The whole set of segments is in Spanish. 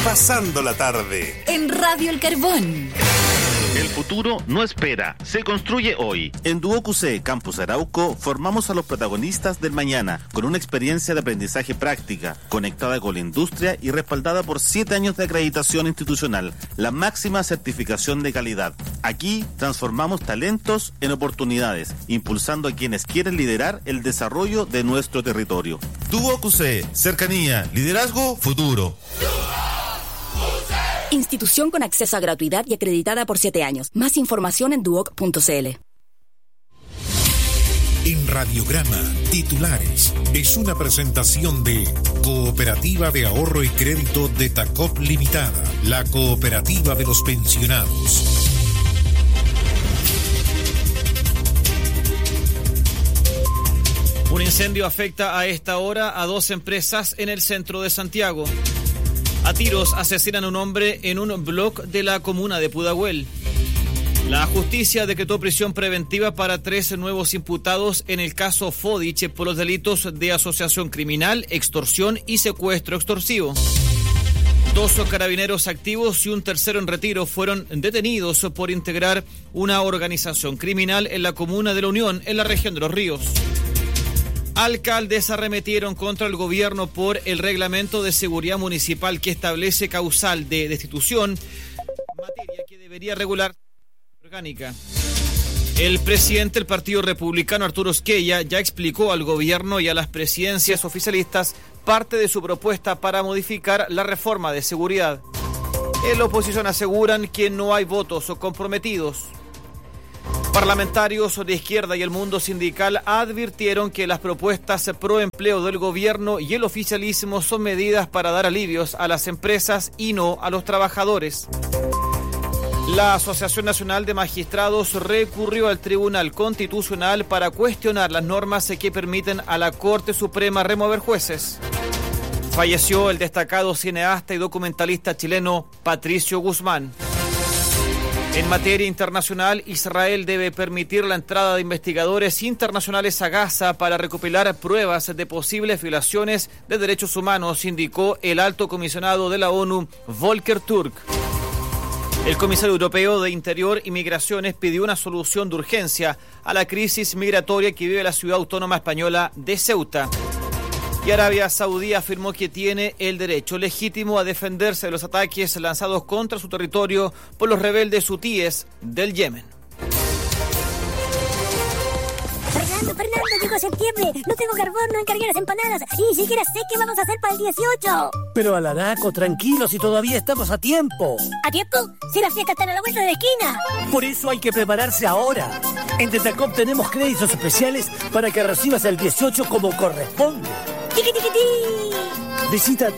Pasando la tarde en Radio El Carbón. El futuro no espera, se construye hoy. En Duo QC Campus Arauco formamos a los protagonistas del mañana con una experiencia de aprendizaje práctica, conectada con la industria y respaldada por 7 años de acreditación institucional, la máxima certificación de calidad. Aquí transformamos talentos en oportunidades, impulsando a quienes quieren liderar el desarrollo de nuestro territorio. Duo QC, cercanía, liderazgo, futuro. Institución con acceso a gratuidad y acreditada por 7 años. Más información en duoc.cl. En Radiograma, titulares. Es una presentación de Cooperativa de Ahorro y Crédito de Tacop Limitada, la cooperativa de los pensionados. Un incendio afecta a esta hora a 2 empresas en el centro de Santiago. A tiros asesinan a un hombre en un bloque de la comuna de Pudahuel. La justicia decretó prisión preventiva para 3 nuevos imputados en el caso Fodich por los delitos de asociación criminal, extorsión y secuestro extorsivo. 2 carabineros activos y un tercero en retiro fueron detenidos por integrar una organización criminal en la comuna de La Unión, en la región de Los Ríos. Alcaldes arremetieron contra el gobierno por el reglamento de seguridad municipal que establece causal de destitución, materia que debería regular orgánica. El presidente del Partido Republicano, Arturo Esquella, ya explicó al gobierno y a las presidencias oficialistas parte de su propuesta para modificar la reforma de seguridad. En la oposición aseguran que no hay votos comprometidos. Parlamentarios de izquierda y el mundo sindical advirtieron que las propuestas pro empleo del gobierno y el oficialismo son medidas para dar alivios a las empresas y no a los trabajadores. La Asociación Nacional de Magistrados recurrió al Tribunal Constitucional para cuestionar las normas que permiten a la Corte Suprema remover jueces. Falleció el destacado cineasta y documentalista chileno Patricio Guzmán. En materia internacional, Israel debe permitir la entrada de investigadores internacionales a Gaza para recopilar pruebas de posibles violaciones de derechos humanos, indicó el alto comisionado de la ONU, Volker Turk. El comisario europeo de Interior y Migraciones pidió una solución de urgencia a la crisis migratoria que vive la ciudad autónoma española de Ceuta. Y Arabia Saudí afirmó que tiene el derecho legítimo a defenderse de los ataques lanzados contra su territorio por los rebeldes hutíes del Yemen. Fernando, llegó septiembre. No tengo carbón, no encargué las empanadas. Y ni siquiera sé qué vamos a hacer para el 18. Pero Alaraco, tranquilo, si todavía estamos a tiempo. ¿A tiempo? Si las fiestas están a la vuelta de la esquina. Por eso hay que prepararse ahora. En Tetacop tenemos créditos especiales para que recibas el 18 como corresponde. Visita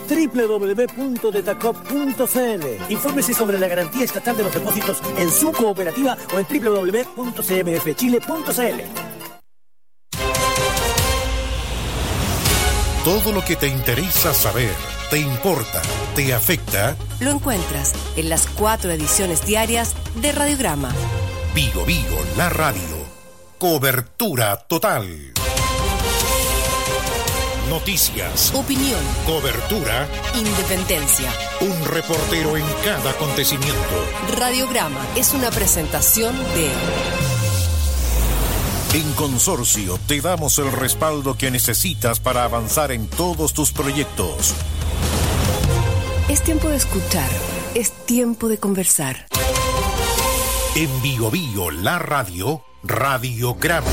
www.tetacop.cl. Infórmese sobre la garantía estatal de los depósitos en su cooperativa o en www.cmfchile.cl. Todo lo que te interesa saber, te importa, te afecta, lo encuentras en las 4 ediciones diarias de Radiograma. Vigo, la radio. Cobertura total. Noticias, opinión, cobertura, independencia. Un reportero en cada acontecimiento. Radiograma es una presentación de... En Consorcio te damos el respaldo que necesitas para avanzar en todos tus proyectos. Es tiempo de escuchar, es tiempo de conversar. En Vigo, la radio, Radiograma.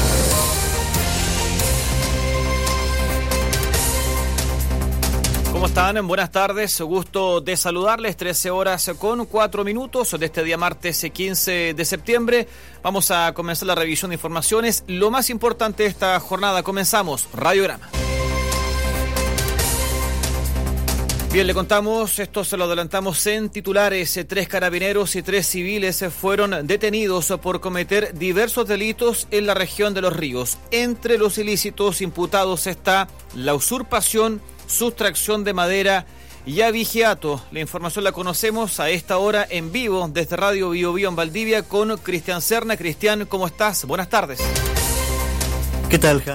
¿Cómo están? Buenas tardes, gusto de saludarles. 13 horas con 4 minutos de este día martes 15 de septiembre. Vamos a comenzar la revisión de informaciones. Lo más importante de esta jornada, comenzamos Radiograma. Bien, le contamos, esto se lo adelantamos en titulares. 3 carabineros y 3 civiles fueron detenidos por cometer diversos delitos en la región de Los Ríos. Entre los ilícitos imputados está la usurpación, sustracción de madera y abigeato. La información la conocemos a esta hora en vivo desde Radio Bio Bio en Valdivia con Cristian Serna. Cristian, ¿cómo estás? Buenas tardes. ¿Qué tal, Hans? Muy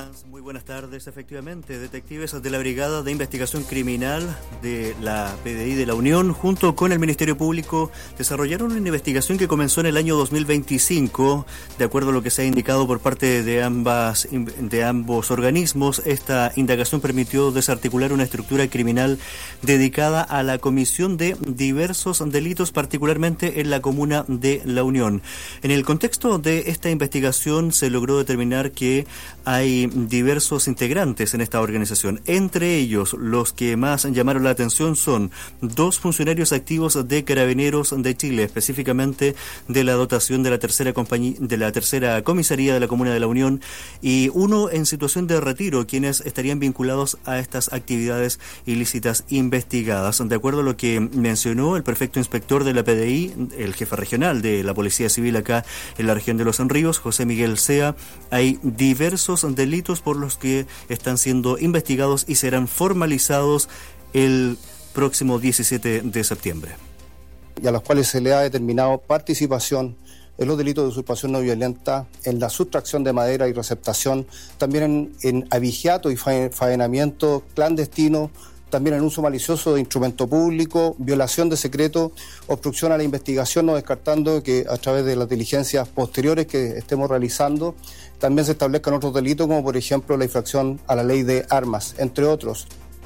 buenas tardes. Efectivamente, detectives de la Brigada de Investigación Criminal de la PDI de la Unión, junto con el Ministerio Público, desarrollaron una investigación que comenzó en el año 2025. De acuerdo a lo que se ha indicado por parte de ambos organismos, esta indagación permitió desarticular una estructura criminal dedicada a la comisión de diversos delitos, particularmente en la comuna de La Unión. En el contexto de esta investigación se logró determinar que hay diversos integrantes en esta organización. Entre ellos, los que más llamaron la atención son 2 funcionarios activos de Carabineros de Chile, específicamente de la dotación de la tercera comisaría de la Comuna de La Unión, y uno en situación de retiro, quienes estarían vinculados a estas actividades ilícitas investigadas. De acuerdo a lo que mencionó el prefecto inspector de la PDI, el jefe regional de la Policía Civil acá en la región de Los Ríos, José Miguel Sea, hay diversos delitos por los que están siendo investigados y serán formalizados el próximo 17 de septiembre. Y a los cuales se le ha determinado participación en los delitos de usurpación no violenta, en la sustracción de madera y receptación, también en abigeato y faenamiento clandestino, también en uso malicioso de instrumento público, violación de secreto, obstrucción a la investigación, no descartando que a través de las diligencias posteriores que estemos realizando también se establezcan otros delitos, como por ejemplo la infracción a la ley de armas, entre otros.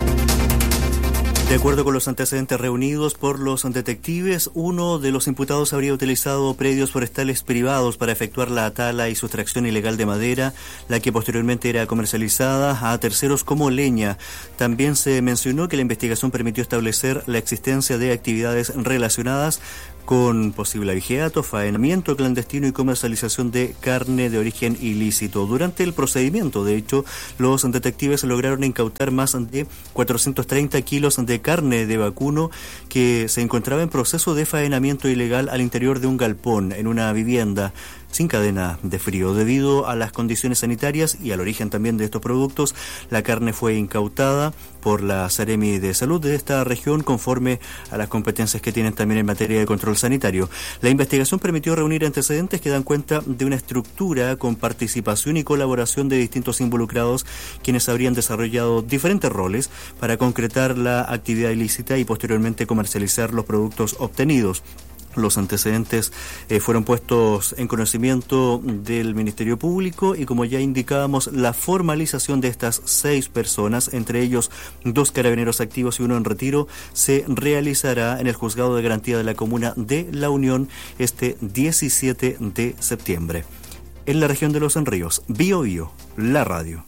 De acuerdo con los antecedentes reunidos por los detectives, uno de los imputados habría utilizado predios forestales privados para efectuar la tala y sustracción ilegal de madera, la que posteriormente era comercializada a terceros como leña. También se mencionó que la investigación permitió establecer la existencia de actividades relacionadas con posible abigeato, faenamiento clandestino y comercialización de carne de origen ilícito. Durante el procedimiento, de hecho, los detectives lograron incautar más de 430 kilos de carne de vacuno que se encontraba en proceso de faenamiento ilegal al interior de un galpón en una vivienda sin cadena de frío. Debido a las condiciones sanitarias y al origen también de estos productos, la carne fue incautada por la Seremi de Salud de esta región conforme a las competencias que tienen también en materia de control sanitario. La investigación permitió reunir antecedentes que dan cuenta de una estructura con participación y colaboración de distintos involucrados, quienes habrían desarrollado diferentes roles para concretar la actividad ilícita y posteriormente comercializar los productos obtenidos. Los antecedentes fueron puestos en conocimiento del Ministerio Público y, como ya indicábamos, la formalización de estas 6 personas, entre ellos 2 carabineros activos y 1 en retiro, se realizará en el Juzgado de Garantía de la Comuna de La Unión este 17 de septiembre. En la región de Los Ríos, Bío Bío, la radio.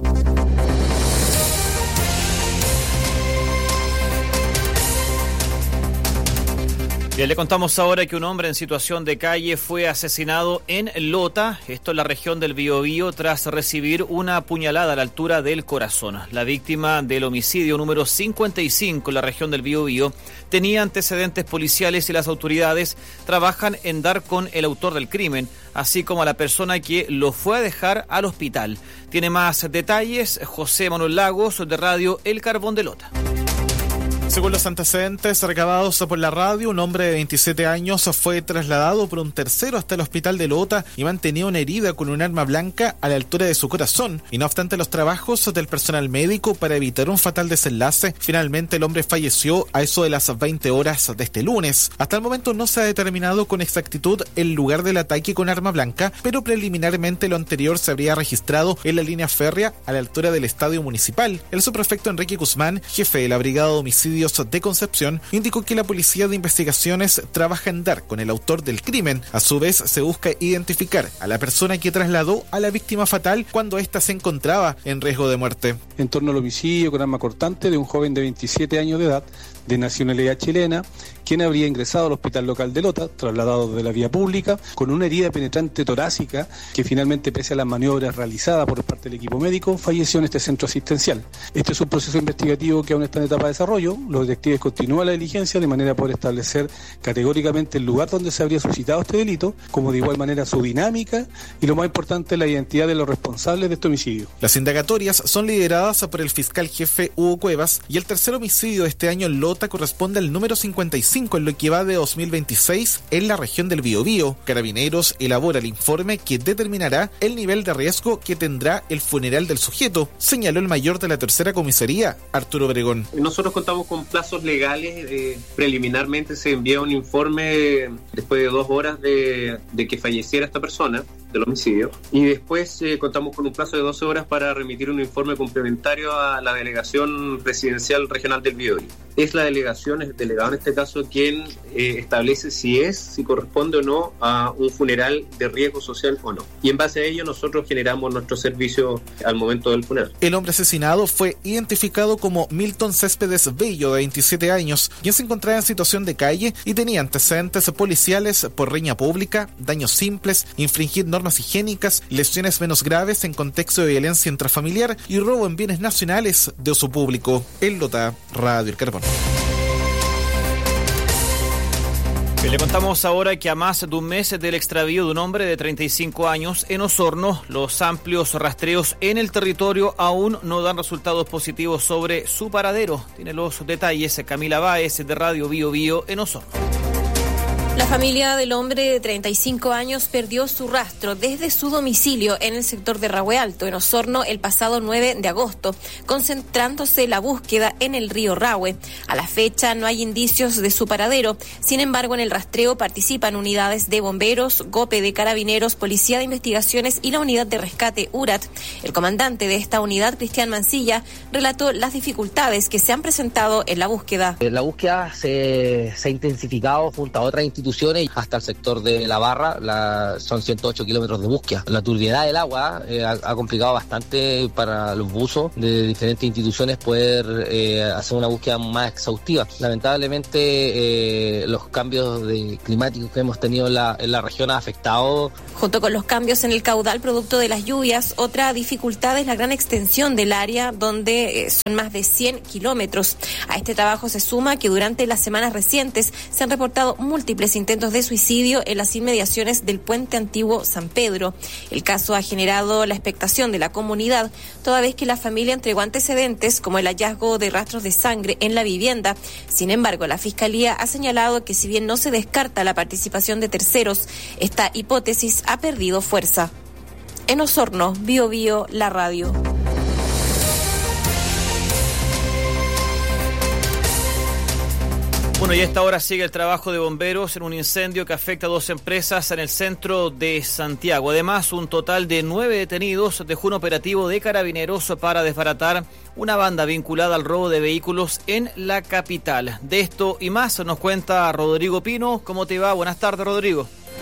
Bien, le contamos ahora que un hombre en situación de calle fue asesinado en Lota, esto en la región del Biobío, tras recibir una puñalada a la altura del corazón. La víctima del homicidio número 55 en la región del Biobío tenía antecedentes policiales y las autoridades trabajan en dar con el autor del crimen, así como a la persona que lo fue a dejar al hospital. Tiene más detalles José Manuel Lagos, de Radio El Carbón de Lota. Según los antecedentes recabados por la radio, un hombre de 27 años fue trasladado por un tercero hasta el hospital de Lota y mantenía una herida con un arma blanca a la altura de su corazón. Y no obstante los trabajos del personal médico para evitar un fatal desenlace, finalmente el hombre falleció a eso de las 20 horas de este lunes. Hasta el momento no se ha determinado con exactitud el lugar del ataque con arma blanca, pero preliminarmente lo anterior se habría registrado en la línea férrea a la altura del estadio municipal. El subprefecto Enrique Guzmán, jefe de la Brigada de Homicidios de Concepción, indicó que la Policía de Investigaciones trabaja en dar con el autor del crimen. A su vez, se busca identificar a la persona que trasladó a la víctima fatal cuando ésta se encontraba en riesgo de muerte. En torno al homicidio con arma cortante de un joven de 27 años de edad, de nacionalidad chilena, quien habría ingresado al hospital local de Lota, trasladado de la vía pública, con una herida penetrante torácica, que finalmente, pese a las maniobras realizadas por parte del equipo médico, falleció en este centro asistencial. Este es un proceso investigativo que aún está en etapa de desarrollo. Los detectives continúan la diligencia de manera a poder establecer categóricamente el lugar donde se habría suscitado este delito, como de igual manera su dinámica y, lo más importante, la identidad de los responsables de este homicidio. Las indagatorias son lideradas por el fiscal jefe Hugo Cuevas y el tercer homicidio de este año en Lota Lota corresponde al número 55 en lo que va de 2026 en la región del Biobío. Carabineros elabora el informe que determinará el nivel de riesgo que tendrá el funeral del sujeto, señaló el mayor de la tercera comisaría, Arturo Obregón. Nosotros contamos con plazos legales. Preliminarmente se envía un informe después de 2 horas de que falleciera esta persona del homicidio, y después contamos con un plazo de 12 horas para remitir un informe complementario a la delegación presidencial regional del Biobío. Es la delegación, es el delegado en este caso, quien establece si corresponde o no a un funeral de riesgo social o no. Y en base a ello nosotros generamos nuestro servicio al momento del funeral. El hombre asesinado fue identificado como Milton Céspedes Bello, de 27 años, quien se encontraba en situación de calle y tenía antecedentes policiales por riña pública, daños simples, infringir normas higiénicas, lesiones menos graves en contexto de violencia intrafamiliar y robo en bienes nacionales de uso público. En Lota, Radio El Carbón. Le contamos ahora que a más de un mes del extravío de un hombre de 35 años en Osorno, los amplios rastreos en el territorio aún no dan resultados positivos sobre su paradero. Tiene los detalles Camila Báez de Radio Biobío en Osorno. La familia del hombre de 35 años perdió su rastro desde su domicilio en el sector de Rahue Alto, en Osorno, el pasado 9 de agosto, concentrándose la búsqueda en el río Rahue. A la fecha no hay indicios de su paradero. Sin embargo, en el rastreo participan unidades de bomberos, GOPE de carabineros, Policía de Investigaciones y la unidad de rescate URAT. El comandante de esta unidad, Cristian Mancilla, relató las dificultades que se han presentado en la búsqueda. La búsqueda se ha intensificado junto a otras instituciones hasta el sector de La Barra. Son 108 kilómetros de búsqueda. La turbiedad del agua ha complicado bastante para los buzos de diferentes instituciones poder hacer una búsqueda más exhaustiva. Lamentablemente los cambios climáticos que hemos tenido en la región ha afectado. Junto con los cambios en el caudal producto de las lluvias, otra dificultad es la gran extensión del área, donde son más de 100 kilómetros. A este trabajo se suma que durante las semanas recientes se han reportado múltiples intentos de suicidio en las inmediaciones del puente antiguo San Pedro. El caso ha generado la expectación de la comunidad, toda vez que la familia entregó antecedentes como el hallazgo de rastros de sangre en la vivienda. Sin embargo, la Fiscalía ha señalado que si bien no se descarta la participación de terceros, esta hipótesis ha perdido fuerza. En Osorno, Biobío, la radio. Bueno, y a esta hora sigue el trabajo de bomberos en un incendio que afecta a 2 empresas en el centro de Santiago. Además, un total de 9 detenidos dejó un operativo de carabineros para desbaratar una banda vinculada al robo de vehículos en la capital. De esto y más nos cuenta Rodrigo Pino. ¿Cómo te va? Buenas tardes, Rodrigo.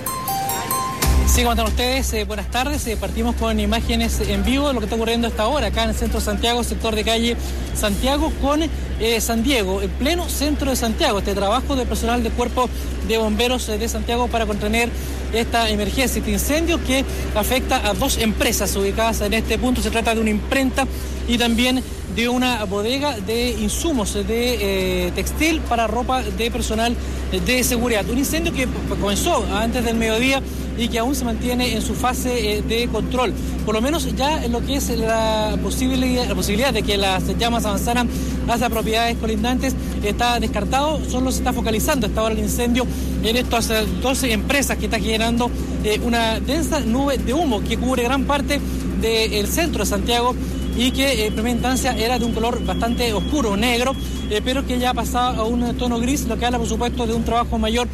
Sí, ¿cómo están ustedes? Buenas tardes. Partimos con imágenes en vivo de lo que está ocurriendo hasta ahora acá en el centro de Santiago, sector de calle Santiago con San Diego, en pleno centro de Santiago. Este trabajo de personal del Cuerpo de Bomberos de Santiago para contener esta emergencia, este incendio que afecta a 2 empresas ubicadas en este punto. Se trata de una imprenta y también de una bodega de insumos de textil para ropa de personal de seguridad. Un incendio que comenzó antes del mediodía y que aún se mantiene en su fase de control. Por lo menos ya en lo que es la posibilidad de que las llamas avanzaran hacia propiedades colindantes está descartado. Solo se está focalizando hasta ahora el incendio en estas 12 empresas que está generando una densa nube de humo que cubre gran parte del centro de Santiago y que en primera instancia era de un color bastante oscuro, negro, pero que ya ha pasado a un tono gris, lo que habla por supuesto de un trabajo mayor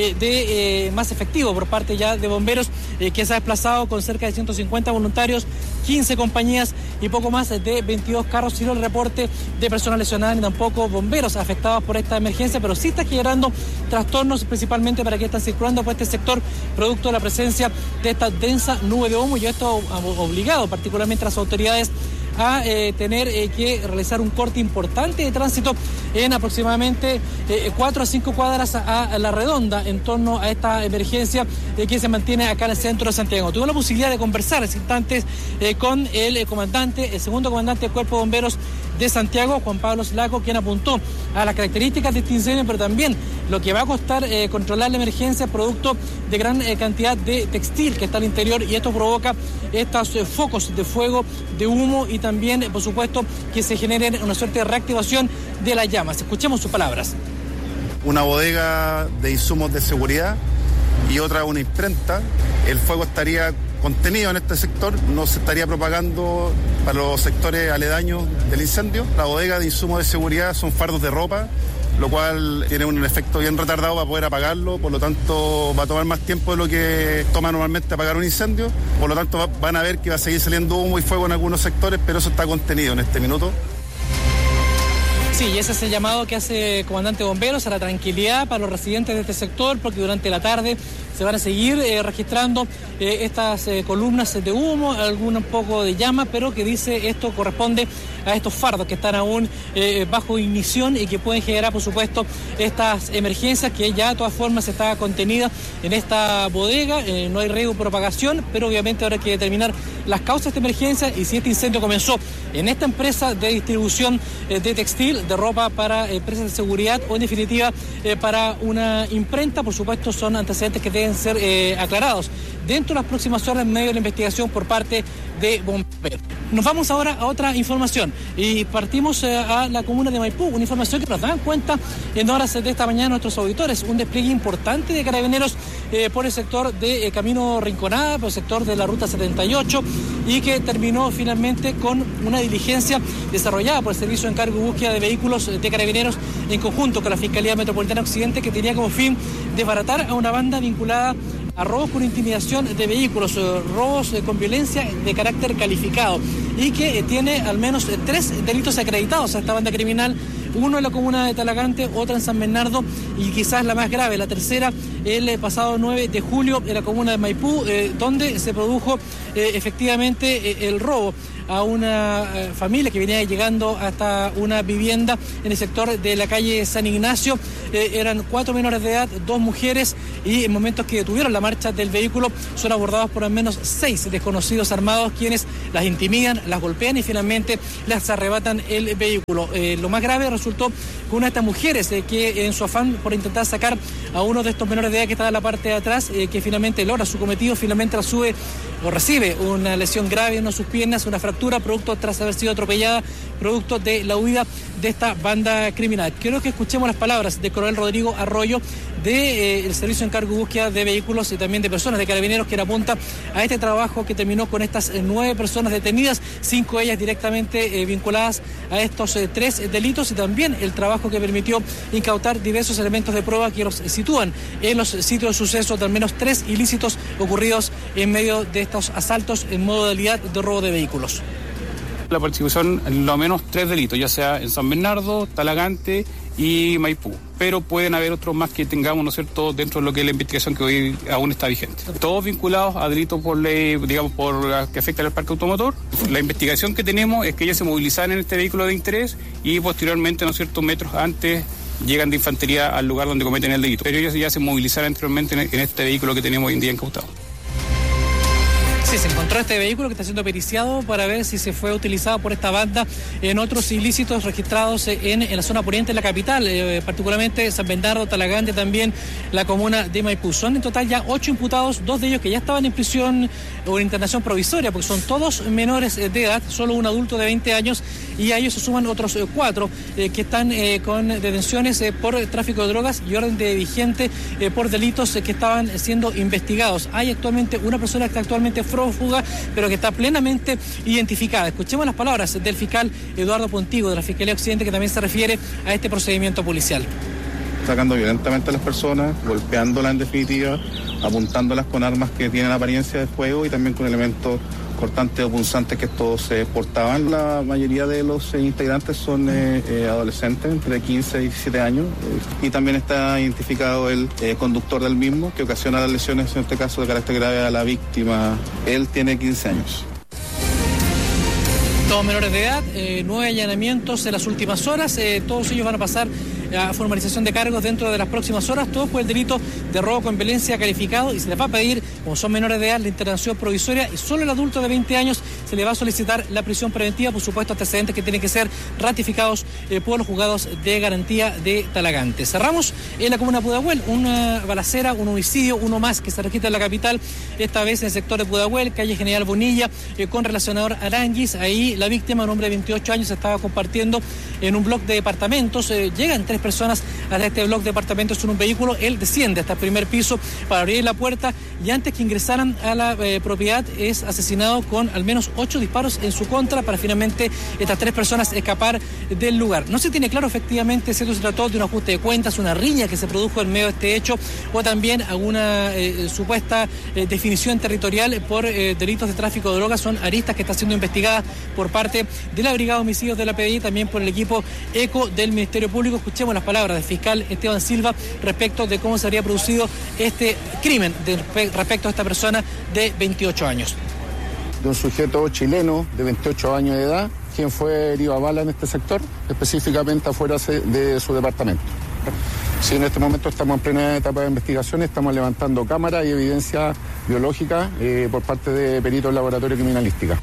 más efectivo por parte ya de bomberos, que se ha desplazado con cerca de 150 voluntarios, 15 compañías y poco más de 22 carros, sin el reporte de personas lesionadas ni tampoco bomberos afectados por esta emergencia, pero sí está generando trastornos principalmente para que están circulando por este sector producto de la presencia de esta densa nube de humo, y esto ha obligado particularmente a las autoridades a tener que realizar un corte importante de tránsito en aproximadamente 4 a 5 cuadras a la redonda en torno a esta emergencia que se mantiene acá en el centro de Santiago. Tuve la posibilidad de conversar hace instantes con el segundo comandante del Cuerpo de Bomberos de Santiago, Juan Pablo Slaco, quien apuntó a las características de este incendio, pero también lo que va a costar controlar la emergencia producto de gran cantidad de textil que está al interior, y esto provoca estos focos de fuego, de humo, y también, por supuesto, que se generen una suerte de reactivación de las llamas. Escuchemos sus palabras. Una bodega de insumos de seguridad y otra una imprenta. El fuego estaría contenido en este sector, no se estaría propagando para los sectores aledaños del incendio. La bodega de insumos de seguridad son fardos de ropa, lo cual tiene un efecto bien retardado para poder apagarlo, por lo tanto va a tomar más tiempo de lo que toma normalmente apagar un incendio, por lo tanto van a ver que va a seguir saliendo humo y fuego en algunos sectores, pero eso está contenido en este minuto. Sí, y ese es el llamado que hace el comandante de bomberos a la tranquilidad para los residentes de este sector, porque durante la tarde se van a seguir registrando estas columnas de humo, algún poco de llama, pero que dice esto corresponde a estos fardos que están aún bajo ignición y que pueden generar, por supuesto, estas emergencias, que ya de todas formas está contenida en esta bodega. No hay riesgo de propagación, pero obviamente habrá que determinar las causas de esta emergencia y si este incendio comenzó en esta empresa de distribución de textil, de ropa para empresas de seguridad, o en definitiva para una imprenta. Por supuesto, son antecedentes que deben ser aclarados dentro de las próximas horas en medio de la investigación por parte de bomberos. Nos vamos ahora a otra información y partimos a la comuna de Maipú, una información que nos dan cuenta en horas de esta mañana nuestros auditores, un despliegue importante de carabineros por el sector de Camino Rinconada, por el sector de la Ruta 78, y que terminó finalmente con una diligencia desarrollada por el Servicio de Encargo y Búsqueda de Vehículos de Carabineros en conjunto con la Fiscalía Metropolitana Occidente, que tenía como fin desbaratar a una banda vinculada a robos con intimidación de vehículos, robos con violencia de carácter calificado, y que tiene al menos 3 delitos acreditados a esta banda criminal, uno en la comuna de Talagante, otra en San Bernardo y quizás la más grave, la tercera, el pasado 9 de julio en la comuna de Maipú, donde se produjo efectivamente el robo a una familia que venía llegando hasta una vivienda en el sector de la calle San Ignacio. Eran 4 menores de edad, 2 mujeres, y en momentos que detuvieron la marcha del vehículo son abordados por al menos 6 desconocidos armados, quienes las intimidan, las golpean y finalmente las arrebatan el vehículo. Lo más grave resultó con una de estas mujeres que en su afán por intentar sacar a uno de estos menores de edad que estaba en la parte de atrás, que finalmente logra su cometido, finalmente la sube o recibe una lesión grave en una de sus piernas, una fractura producto tras haber sido atropellada, producto de la huida de esta banda criminal. Quiero que escuchemos las palabras de Coronel Rodrigo Arroyo del Servicio de Encargo y Búsqueda de Vehículos y también de personas de Carabineros, que apunta a este trabajo que terminó con estas 9 personas detenidas, 5 de ellas directamente vinculadas a estos 3 delitos, y también el trabajo que permitió incautar diversos elementos de prueba que los sitúan en los sitios de suceso de al menos 3 ilícitos ocurridos en medio de estos asaltos en modalidad de robo de vehículos. La participación en lo menos 3 delitos, ya sea en San Bernardo, Talagante y Maipú, pero pueden haber otros más que tengamos, ¿no es cierto?, dentro de lo que es la investigación que hoy aún está vigente. Todos vinculados a delitos por ley, digamos, que afectan al parque automotor. La investigación que tenemos es que ellos se movilizaron en este vehículo de interés y posteriormente, ¿no es cierto?, metros antes llegan de infantería al lugar donde cometen el delito. Pero ellos ya se movilizaron anteriormente en este vehículo que tenemos hoy en día incautado. Sí, se encontró este vehículo que está siendo periciado para ver si se fue utilizado por esta banda en otros ilícitos registrados en la zona poniente de la capital, particularmente San Bernardo, Talagante, también la comuna de Maipú. Son en total ya 8 imputados, 2 de ellos que ya estaban en prisión o en internación provisoria, porque son todos menores de edad, solo un adulto de 20 años, y a ellos se suman otros 4 que están con detenciones por tráfico de drogas y orden de vigente por delitos que estaban siendo investigados. Hay actualmente una persona que está actualmente prófuga, pero que está plenamente identificada. Escuchemos las palabras del fiscal Eduardo Pontigo de la Fiscalía Occidente, que también se refiere a este procedimiento policial. Sacando violentamente a las personas, golpeándolas en definitiva, apuntándolas con armas que tienen apariencia de fuego y también con elementos cortantes o punzantes que estos se portaban. La mayoría de los integrantes son adolescentes entre 15 y 17 años, y también está identificado el conductor del mismo, que ocasiona las lesiones, en este caso de carácter grave, a la víctima. Él tiene 15 años. Todos menores de edad, 9 allanamientos en las últimas horas, todos ellos van a pasar a formalización de cargos dentro de las próximas horas, todo por el delito de robo con violencia calificado, y se les va a pedir, como son menores de edad, la internación provisoria, y solo el adulto de 20 años se le va a solicitar la prisión preventiva, por supuesto antecedentes que tienen que ser ratificados por los juzgados de garantía de Talagante. Cerramos en la comuna de Pudahuel, una balacera, un homicidio, uno más que se registra en la capital, esta vez en el sector de Pudahuel, calle General Bonilla, con relacionador Aranguis. Ahí la víctima, un hombre de 28 años, estaba compartiendo en un bloque de departamentos. Llegan 3 personas a este bloque de departamentos en un vehículo. Él desciende hasta el primer piso para abrir la puerta, y antes que ingresaran a la propiedad es asesinado con al menos 8 disparos en su contra, para finalmente estas 3 personas escapar del lugar. No se tiene claro efectivamente si esto se trató de un ajuste de cuentas, una riña que se produjo en medio de este hecho, o también alguna supuesta definición territorial por delitos de tráfico de drogas. Son aristas que está siendo investigadas por parte de la Brigada de Homicidios de la PDI y también por el equipo ECO del Ministerio Público. Escuchemos las palabras del fiscal Esteban Silva respecto de cómo se habría producido este crimen respecto a esta persona de 28 años. De un sujeto chileno de 28 años de edad, quien fue herido a bala en este sector, específicamente afuera de su departamento. Sí, en este momento estamos en plena etapa de investigación, estamos levantando cámaras y evidencia biológica por parte de peritos del laboratorio criminalística.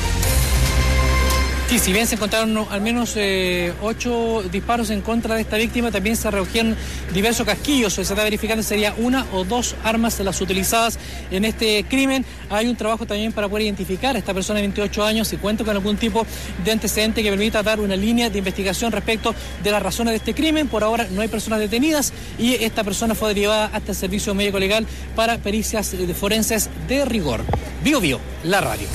Sí, si bien se encontraron al menos 8 disparos en contra de esta víctima, también se recogieron diversos casquillos. Se está verificando si sería 1 o 2 armas las utilizadas en este crimen. Hay un trabajo también para poder identificar a esta persona de 28 años si cuenta con algún tipo de antecedente que permita dar una línea de investigación respecto de las razones de este crimen. Por ahora no hay personas detenidas y esta persona fue derivada hasta el servicio médico legal para pericias forenses de rigor. Bio Bio, la radio.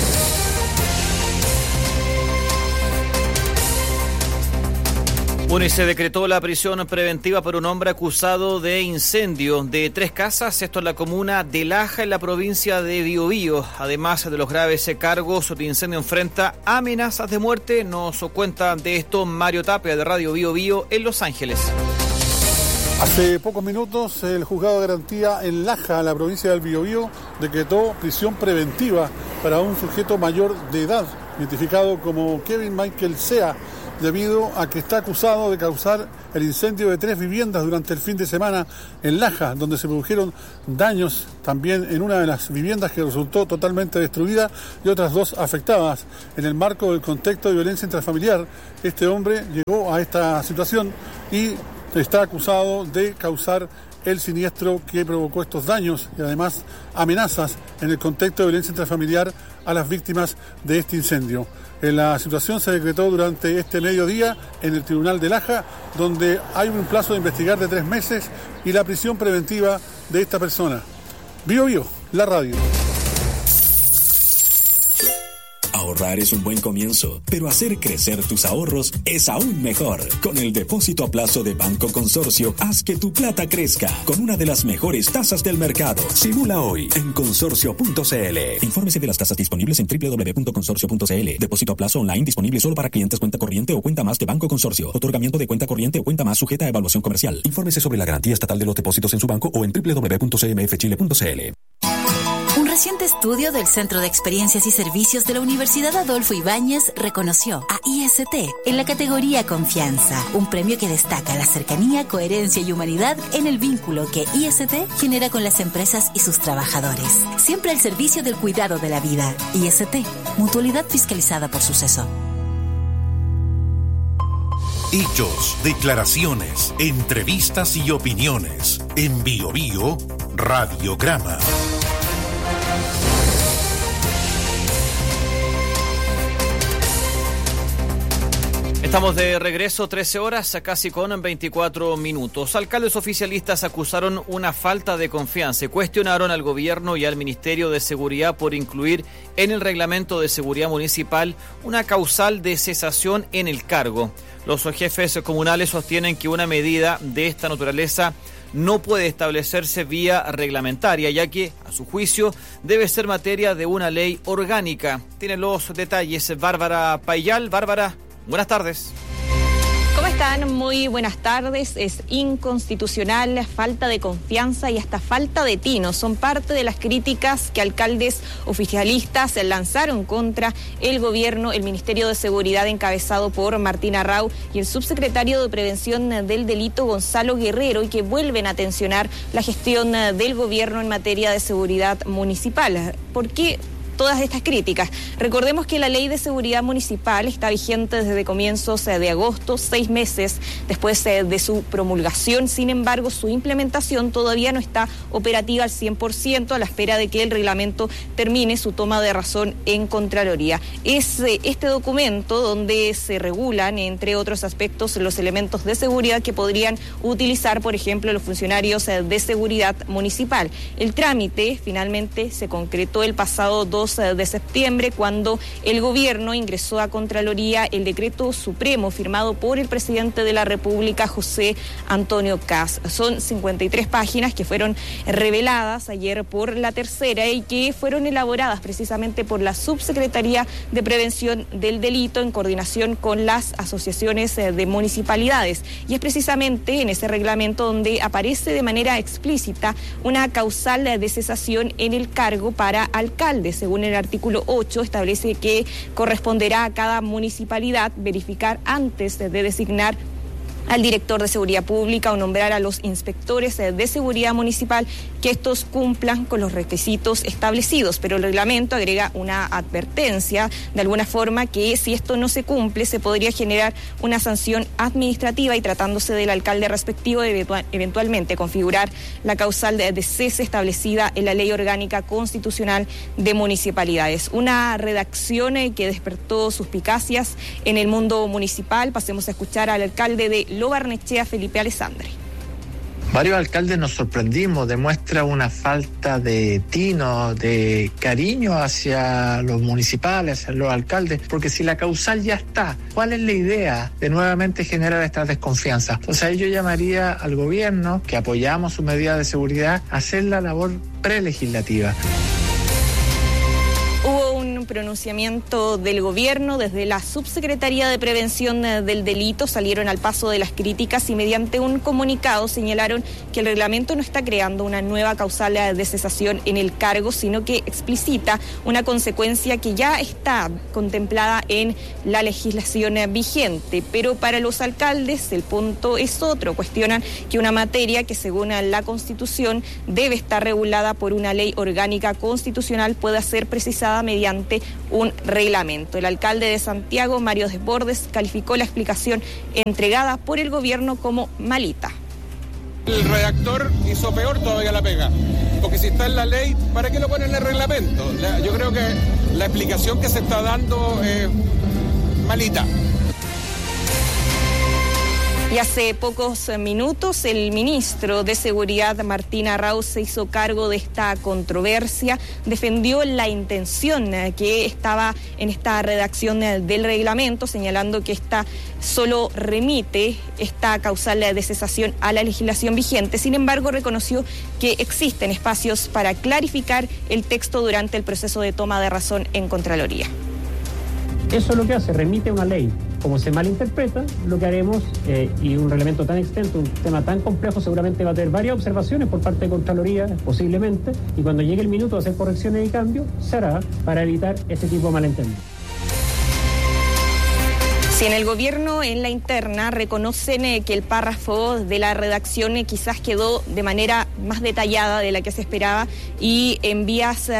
Bueno, y se decretó la prisión preventiva por un hombre acusado de incendio de 3 casas, esto en la comuna de Laja, en la provincia de Biobío. Además de los graves cargos de incendio, enfrenta amenazas de muerte. Nos cuenta de esto Mario Tapia, de Radio Biobío, en Los Ángeles. Hace pocos minutos, el juzgado de garantía en Laja, la provincia del Biobío, decretó prisión preventiva para un sujeto mayor de edad, identificado como Kevin Michael Sea, debido a que está acusado de causar el incendio de 3 viviendas durante el fin de semana en Laja, donde se produjeron daños también en una de las viviendas que resultó totalmente destruida y otras 2 afectadas. En el marco del contexto de violencia intrafamiliar, este hombre llegó a esta situación y está acusado de causar el siniestro que provocó estos daños y además amenazas en el contexto de violencia intrafamiliar a las víctimas de este incendio. La situación se decretó durante este mediodía en el Tribunal de Laja, donde hay un plazo de investigar de 3 meses y la prisión preventiva de esta persona. Bio Bio, la radio. Ahorrar es un buen comienzo, pero hacer crecer tus ahorros es aún mejor. Con el depósito a plazo de Banco Consorcio, haz que tu plata crezca con una de las mejores tasas del mercado. Simula hoy en consorcio.cl. Infórmese de las tasas disponibles en www.consorcio.cl. Depósito a plazo online disponible solo para clientes cuenta corriente o cuenta más de Banco Consorcio. Otorgamiento de cuenta corriente o cuenta más sujeta a evaluación comercial. Infórmese sobre la garantía estatal de los depósitos en su banco o en www.cmfchile.cl. Un reciente estudio del Centro de Experiencias y Servicios de la Universidad Adolfo Ibáñez reconoció a IST en la categoría Confianza, un premio que destaca la cercanía, coherencia y humanidad en el vínculo que IST genera con las empresas y sus trabajadores. Siempre al servicio del cuidado de la vida. IST, mutualidad fiscalizada por Suceso. Hechos, declaraciones, entrevistas y opiniones. En Bio Bio, Radiograma. Estamos de regreso, 13 horas, casi con 24 minutos. Alcaldes oficialistas acusaron una falta de confianza y cuestionaron al gobierno y al Ministerio de Seguridad por incluir en el reglamento de seguridad municipal una causal de cesación en el cargo. Los jefes comunales sostienen que una medida de esta naturaleza no puede establecerse vía reglamentaria, ya que, a su juicio, debe ser materia de una ley orgánica. Tiene los detalles Bárbara Payal. Bárbara, buenas tardes. ¿Cómo están? Muy buenas tardes. Es inconstitucional, falta de confianza y hasta falta de tino. Son parte de las críticas que alcaldes oficialistas lanzaron contra el gobierno, el Ministerio de Seguridad encabezado por Martín Arrau y el subsecretario de Prevención del Delito, Gonzalo Guerrero, y que vuelven a tensionar la gestión del gobierno en materia de seguridad municipal. ¿Por qué todas estas críticas? Recordemos que la Ley de Seguridad Municipal está vigente desde comienzos de agosto, 6 meses después de su promulgación. Sin embargo, su implementación todavía no está operativa al 100% a la espera de que el reglamento termine su toma de razón en Contraloría. Es este documento donde se regulan, entre otros aspectos, los elementos de seguridad que podrían utilizar, por ejemplo, los funcionarios de seguridad municipal. El trámite finalmente se concretó el pasado 2 de septiembre, cuando el gobierno ingresó a Contraloría el decreto supremo firmado por el presidente de la República, José Antonio Kast. Son 53 páginas que fueron reveladas ayer por La Tercera y que fueron elaboradas precisamente por la Subsecretaría de Prevención del Delito en coordinación con las asociaciones de municipalidades. Y es precisamente en ese reglamento donde aparece de manera explícita una causal de cesación en el cargo para alcalde. Según el artículo 8, establece que corresponderá a cada municipalidad verificar antes de designar al director de seguridad pública o nombrar a los inspectores de seguridad municipal que estos cumplan con los requisitos establecidos. Pero el reglamento agrega una advertencia, de alguna forma, que si esto no se cumple se podría generar una sanción administrativa y, tratándose del alcalde respectivo, eventualmente configurar la causal de cese establecida en la Ley Orgánica Constitucional de Municipalidades. Una redacción que despertó suspicacias en el mundo municipal. Pasemos a escuchar al alcalde de Lo Barnechea, Felipe Alessandri. Varios alcaldes nos sorprendimos, demuestra una falta de tino, de cariño hacia los municipales, hacia los alcaldes, porque si la causal ya está, ¿cuál es la idea de nuevamente generar esta desconfianza? Entonces ahí yo llamaría al gobierno, que apoyamos sus medidas de seguridad, a hacer la labor prelegislativa. Hubo un pronunciamiento del gobierno. Desde la Subsecretaría de Prevención del Delito salieron al paso de las críticas y mediante un comunicado señalaron que el reglamento no está creando una nueva causal de cesación en el cargo, sino que explicita una consecuencia que ya está contemplada en la legislación vigente. Pero para los alcaldes el punto es otro. Cuestionan que una materia que, según la Constitución, debe estar regulada por una ley orgánica constitucional pueda ser precisada mediante un reglamento. El alcalde de Santiago, Mario Desbordes, calificó la explicación entregada por el gobierno como malita. El redactor hizo peor todavía la pega, porque si está en la ley, ¿para qué lo ponen en el reglamento? Yo creo que la explicación que se está dando es malita. Y hace pocos minutos el ministro de Seguridad, Martín Arrau, se hizo cargo de esta controversia, defendió la intención que estaba en esta redacción del reglamento, señalando que esta solo remite esta causal de cesación a la legislación vigente. Sin embargo, reconoció que existen espacios para clarificar el texto durante el proceso de toma de razón en Contraloría. Eso es lo que hace, remite una ley. Como se malinterpreta, lo que haremos, y un reglamento tan extenso, un tema tan complejo, seguramente va a tener varias observaciones por parte de Contraloría, posiblemente, y cuando llegue el minuto de hacer correcciones y cambios, se hará para evitar este tipo de malentendidos. Si en el gobierno, en la interna, reconocen que el párrafo de la redacción quizás quedó de manera más detallada de la que se esperaba y en miras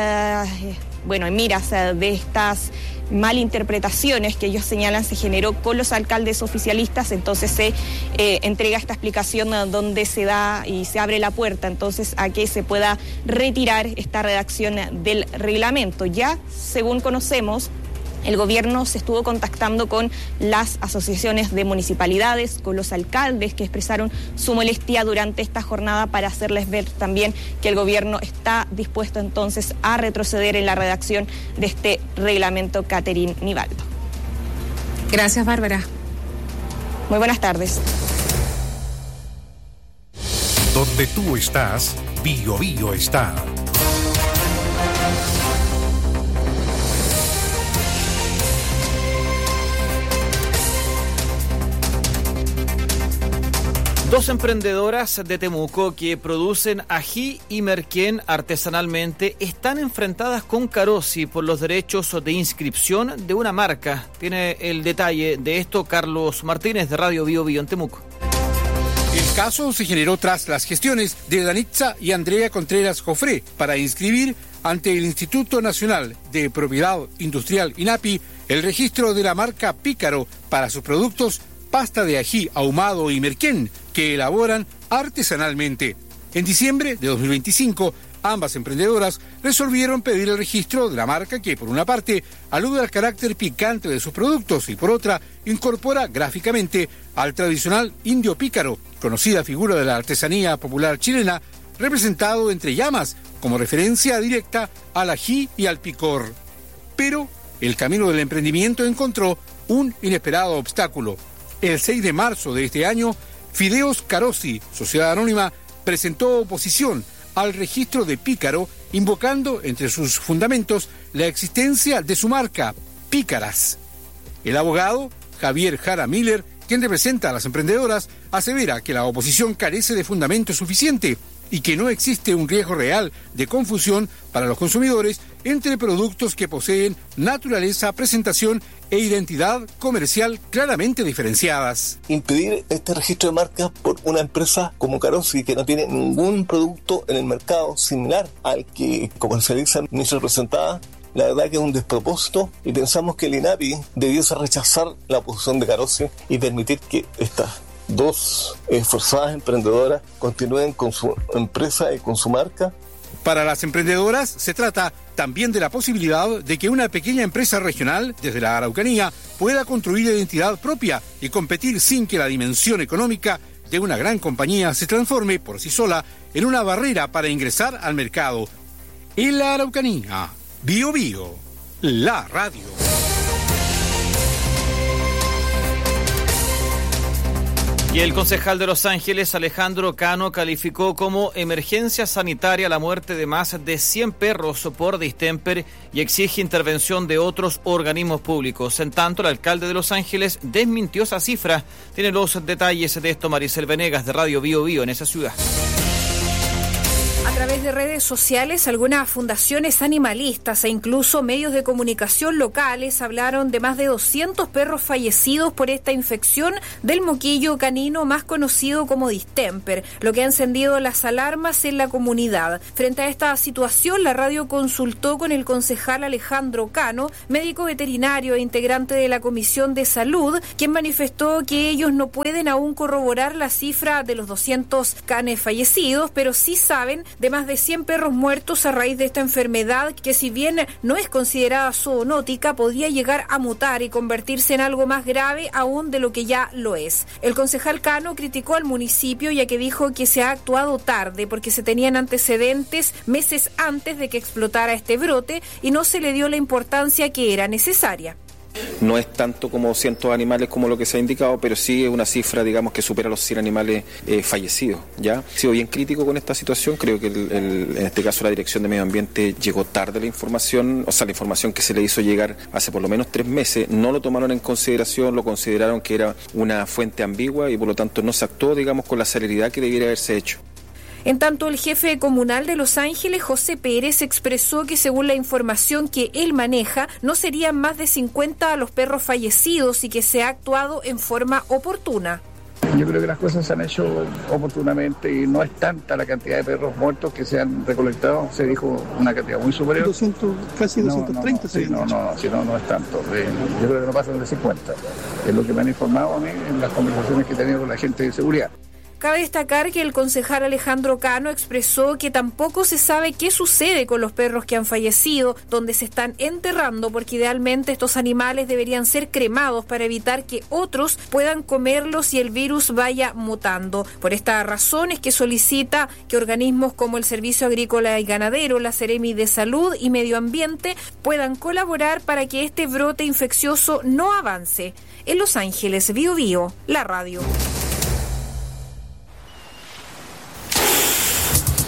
de estas malinterpretaciones que ellos señalan se generó con los alcaldes oficialistas, entonces se entrega esta explicación donde se da y se abre la puerta entonces a que se pueda retirar esta redacción del reglamento. Ya, según conocemos, el gobierno se estuvo contactando con las asociaciones de municipalidades, con los alcaldes que expresaron su molestia durante esta jornada para hacerles ver también que el gobierno está dispuesto entonces a retroceder en la redacción de este reglamento. Catherine Nivaldo. Gracias, Bárbara. Muy buenas tardes. Donde tú estás, Bio Bio está. Dos emprendedoras de Temuco que producen ají y merquén artesanalmente están enfrentadas con Carosi por los derechos de inscripción de una marca. Tiene el detalle de esto Carlos Martínez de Radio Bio Bio en Temuco. El caso se generó tras las gestiones de Danitza y Andrea Contreras Jofré para inscribir ante el Instituto Nacional de Propiedad Industrial INAPI el registro de la marca Pícaro para sus productos pasta de ají ahumado y merquén que elaboran artesanalmente. En diciembre de 2025, ambas emprendedoras resolvieron pedir el registro de la marca que, por una parte, alude al carácter picante de sus productos y, por otra, incorpora gráficamente al tradicional indio pícaro, conocida figura de la artesanía popular chilena, representado entre llamas como referencia directa al ají y al picor. Pero el camino del emprendimiento encontró un inesperado obstáculo. El 6 de marzo de este año, Fideos Carosi, Sociedad Anónima, presentó oposición al registro de Pícaro, invocando entre sus fundamentos la existencia de su marca, Pícaras. El abogado Javier Jara Miller, quien representa a las emprendedoras, asevera que la oposición carece de fundamento suficiente y que no existe un riesgo real de confusión para los consumidores entre productos que poseen naturaleza, presentación e identidad comercial claramente diferenciadas. Impedir este registro de marcas por una empresa como Carosi, que no tiene ningún producto en el mercado similar al que comercializa mi representada, la verdad que es un despropósito, y pensamos que el INAPI debiese rechazar la posición de Carosi y permitir que estas dos esforzadas emprendedoras continúen con su empresa y con su marca. Para las emprendedoras se trata también de la posibilidad de que una pequeña empresa regional desde la Araucanía pueda construir identidad propia y competir sin que la dimensión económica de una gran compañía se transforme por sí sola en una barrera para ingresar al mercado. En la Araucanía, Bio Bio, la radio. Y el concejal de Los Ángeles, Alejandro Cano, calificó como emergencia sanitaria la muerte de más de 100 perros por distemper y exige intervención de otros organismos públicos. En tanto, el alcalde de Los Ángeles desmintió esa cifra. Tiene los detalles de esto Maricel Venegas de Radio Bio Bio en esa ciudad. A través de redes sociales, algunas fundaciones animalistas e incluso medios de comunicación locales hablaron de más de 200 perros fallecidos por esta infección del moquillo canino más conocido como distemper, lo que ha encendido las alarmas en la comunidad. Frente a esta situación, la radio consultó con el concejal Alejandro Cano, médico veterinario e integrante de la Comisión de Salud, quien manifestó que ellos no pueden aún corroborar la cifra de los 200 canes fallecidos, pero sí saben de más de 100 perros muertos a raíz de esta enfermedad que, si bien no es considerada zoonótica, podría llegar a mutar y convertirse en algo más grave aún de lo que ya lo es. El concejal Cano criticó al municipio, ya que dijo que se ha actuado tarde porque se tenían antecedentes meses antes de que explotara este brote y no se le dio la importancia que era necesaria. No es tanto como cientos de animales como lo que se ha indicado, pero sí es una cifra, digamos, que supera los 100 animales fallecidos, ¿ya? He sido bien crítico con esta situación. Creo que en este caso la Dirección de Medio Ambiente llegó tarde la información, o sea, la información que se le hizo llegar hace por lo menos 3 meses, no lo tomaron en consideración, lo consideraron que era una fuente ambigua y por lo tanto no se actuó, digamos, con la celeridad que debiera haberse hecho. En tanto, el jefe comunal de Los Ángeles, José Pérez, expresó que según la información que él maneja, no serían más de 50 los perros fallecidos y que se ha actuado en forma oportuna. Yo creo que las cosas se han hecho oportunamente y no es tanta la cantidad de perros muertos que se han recolectado. Se dijo una cantidad muy superior. 200, casi 230. No es tanto. Yo creo que no pasan de 50. Es lo que me han informado a mí en las conversaciones que he tenido con la gente de seguridad. Cabe destacar que el concejal Alejandro Cano expresó que tampoco se sabe qué sucede con los perros que han fallecido, dónde se están enterrando, porque idealmente estos animales deberían ser cremados para evitar que otros puedan comerlos y el virus vaya mutando. Por esta razón es que solicita que organismos como el Servicio Agrícola y Ganadero, la Seremi de Salud y Medio Ambiente puedan colaborar para que este brote infeccioso no avance. En Los Ángeles, Bio Bio, la radio.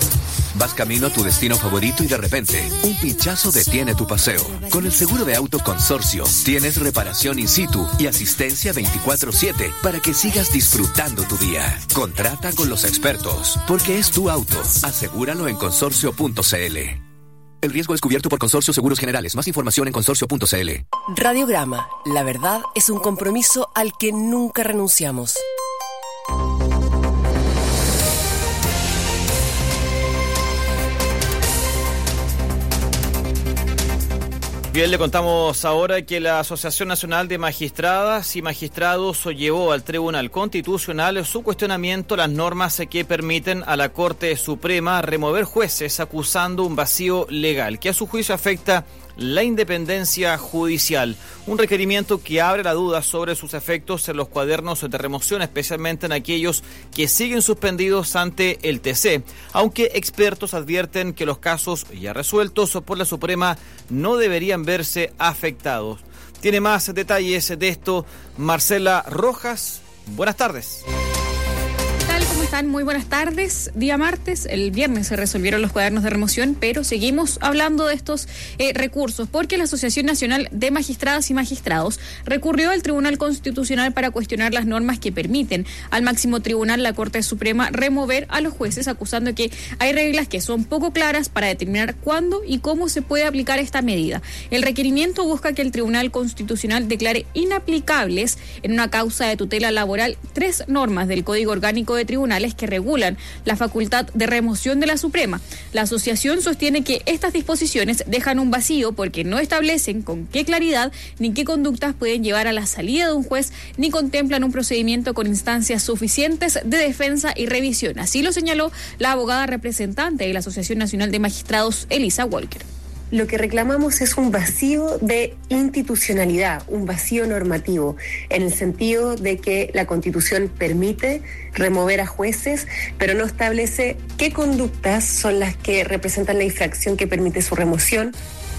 Vas camino a tu destino favorito y de repente, un pinchazo detiene tu paseo. Con el seguro de auto Consorcio, tienes reparación in situ y asistencia 24/7 para que sigas disfrutando tu día. Contrata con los expertos, porque es tu auto. Asegúralo en consorcio.cl. El riesgo es cubierto por Consorcio Seguros Generales. Más información en consorcio.cl. Radiograma. La verdad es un compromiso al que nunca renunciamos. Bien, le contamos ahora que la Asociación Nacional de Magistradas y Magistrados llevó al Tribunal Constitucional su cuestionamiento a las normas que permiten a la Corte Suprema remover jueces acusando un vacío legal que a su juicio afecta la independencia judicial. Un requerimiento que abre la duda sobre sus efectos en los cuadernos de remoción, especialmente en aquellos que siguen suspendidos ante el TC, aunque expertos advierten que los casos ya resueltos por la Suprema no deberían verse afectados. Tiene más detalles de esto Marcela Rojas. Buenas tardes. ¿Cómo están? Muy buenas tardes. Día martes, el viernes se resolvieron los cuadernos de remoción, pero seguimos hablando de estos recursos, porque la Asociación Nacional de Magistradas y Magistrados recurrió al Tribunal Constitucional para cuestionar las normas que permiten al máximo tribunal, la Corte Suprema, remover a los jueces, acusando que hay reglas que son poco claras para determinar cuándo y cómo se puede aplicar esta medida. El requerimiento busca que el Tribunal Constitucional declare inaplicables en una causa de tutela laboral 3 normas del Código Orgánico de Tribunales que regulan la facultad de remoción de la Suprema. La asociación sostiene que estas disposiciones dejan un vacío porque no establecen con qué claridad ni qué conductas pueden llevar a la salida de un juez, ni contemplan un procedimiento con instancias suficientes de defensa y revisión. Así lo señaló la abogada representante de la Asociación Nacional de Magistrados, Elisa Walker. Lo que reclamamos es un vacío de institucionalidad, un vacío normativo, en el sentido de que la Constitución permite remover a jueces, pero no establece qué conductas son las que representan la infracción que permite su remoción.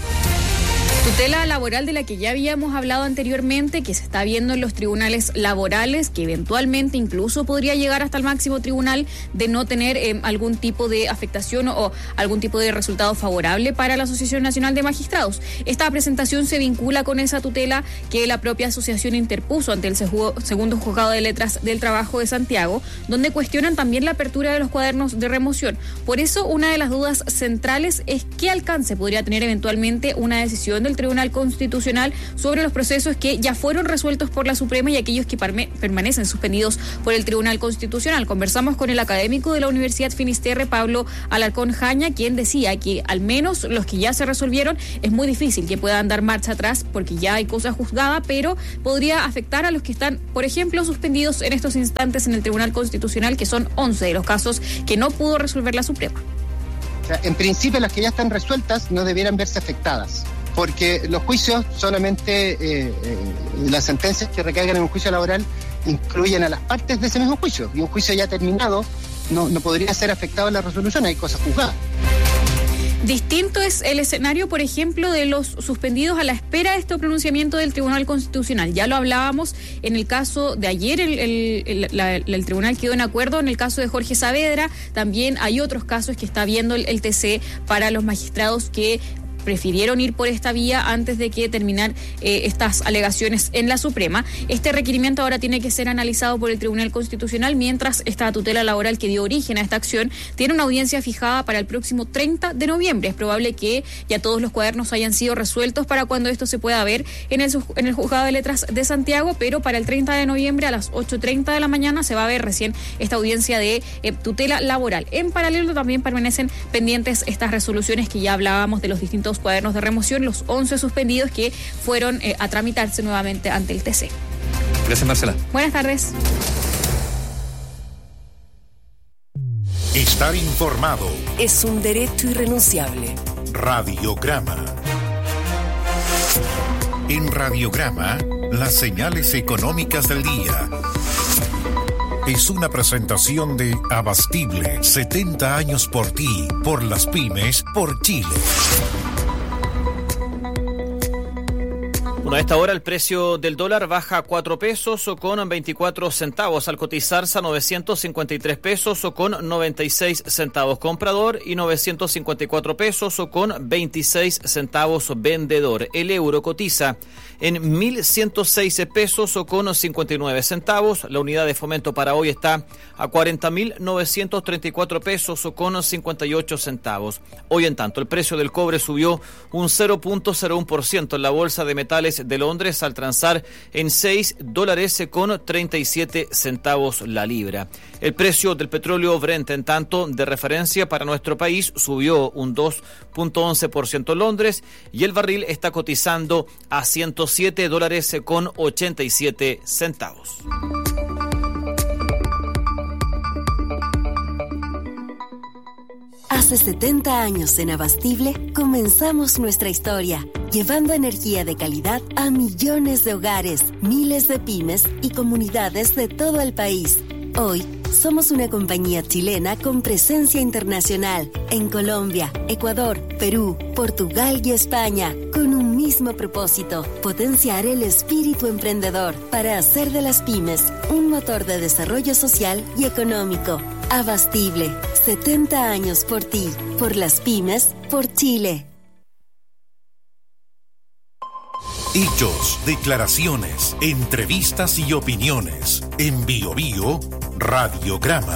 Tutela laboral de la que ya habíamos hablado anteriormente, que se está viendo en los tribunales laborales, que eventualmente incluso podría llegar hasta el máximo tribunal de no tener algún tipo de afectación o algún tipo de resultado favorable para la Asociación Nacional de Magistrados. Esta presentación se vincula con esa tutela que la propia asociación interpuso ante el segundo juzgado de letras del trabajo de Santiago, donde cuestionan también la apertura de los cuadernos de remoción. Por eso, una de las dudas centrales es qué alcance podría tener eventualmente una decisión del Tribunal Constitucional sobre los procesos que ya fueron resueltos por la Suprema y aquellos que permanecen suspendidos por el Tribunal Constitucional. Conversamos con el académico de la Universidad Finisterre, Pablo Alarcón Jaña, quien decía que al menos los que ya se resolvieron es muy difícil que puedan dar marcha atrás porque ya hay cosa juzgada, pero podría afectar a los que están, por ejemplo, suspendidos en estos instantes en el Tribunal Constitucional, que son 11 de los casos que no pudo resolver la Suprema. O sea, en principio las que ya están resueltas no debieran verse afectadas, porque los juicios solamente, las sentencias que recaigan en un juicio laboral incluyen a las partes de ese mismo juicio, y un juicio ya terminado no podría ser afectado en la resolución, hay cosas juzgadas. Distinto es el escenario, por ejemplo, de los suspendidos a la espera de este pronunciamiento del Tribunal Constitucional. Ya lo hablábamos en el caso de ayer, el tribunal quedó en acuerdo en el caso de Jorge Saavedra. También hay otros casos que está viendo el TC para los magistrados que prefirieron ir por esta vía antes de que terminar estas alegaciones en la Suprema. Este requerimiento ahora tiene que ser analizado por el Tribunal Constitucional, mientras esta tutela laboral que dio origen a esta acción tiene una audiencia fijada para el próximo 30 de noviembre. Es probable que ya todos los cuadernos hayan sido resueltos para cuando esto se pueda ver en el Juzgado de Letras de Santiago, pero para el 30 de noviembre a las 8:30 de la mañana se va a ver recién esta audiencia de tutela laboral. En paralelo también permanecen pendientes estas resoluciones que ya hablábamos de los distintos cuadernos de remoción, los 11 suspendidos que fueron a tramitarse nuevamente ante el TC. Gracias, Marcela. Buenas tardes. Estar informado es un derecho irrenunciable. Radiograma. En Radiograma, las señales económicas del día. Es una presentación de Abastible, 70 años por ti, por las pymes, por Chile. Bueno, a esta hora el precio del dólar baja a 4 pesos con 24 centavos al cotizarse a 953 pesos con 96 centavos comprador y 954 pesos con 26 centavos vendedor. El euro cotiza en 1.106 pesos con 59 centavos. La unidad de fomento para hoy está a 40.934 pesos con 58 centavos. Hoy, en tanto, el precio del cobre subió un 0.01% en la bolsa de metales de Londres al transar en $6 con 37 centavos la libra. El precio del petróleo Brent, en tanto, de referencia para nuestro país, subió un 2.11% en Londres y el barril está cotizando a $107 con 87 centavos. Hace 70 años en Abastible comenzamos nuestra historia, llevando energía de calidad a millones de hogares, miles de pymes y comunidades de todo el país. Hoy somos una compañía chilena con presencia internacional en Colombia, Ecuador, Perú, Portugal y España, con un mismo propósito: potenciar el espíritu emprendedor para hacer de las pymes un motor de desarrollo social y económico. Abastible, 70 años por ti, por las pymes, por Chile. Hechos, declaraciones, entrevistas y opiniones. En Bio Bio, Radiograma.